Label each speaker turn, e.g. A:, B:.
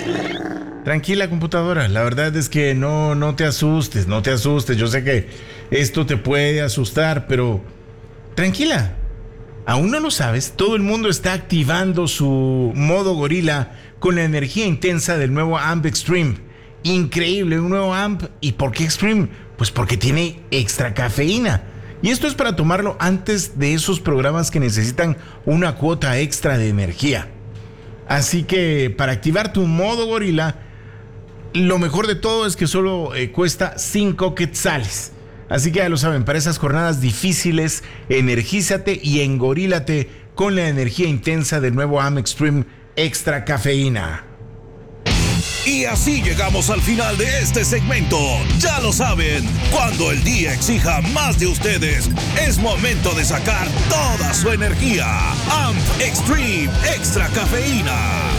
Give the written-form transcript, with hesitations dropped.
A: Tranquila, computadora, la verdad es que no te asustes, no te asustes. Yo sé que esto te puede asustar, pero tranquila. Aún no lo sabes, todo el mundo está activando su modo gorila con la energía intensa del nuevo AMP Extreme. Increíble, un nuevo AMP. ¿Y por qué Extreme? Pues porque tiene extra cafeína. Y esto es para tomarlo antes de esos programas que necesitan una cuota extra de energía. Así que para activar tu modo gorila, lo mejor de todo es que solo cuesta 5 quetzales. Así que ya lo saben, para esas jornadas difíciles, energízate y engorílate con la energía intensa del nuevo AM Extreme Extra Cafeína.
B: Y así llegamos al final de este segmento. Ya lo saben, cuando el día exija más de ustedes, es momento de sacar toda su energía. AMP Extreme Extra Cafeína.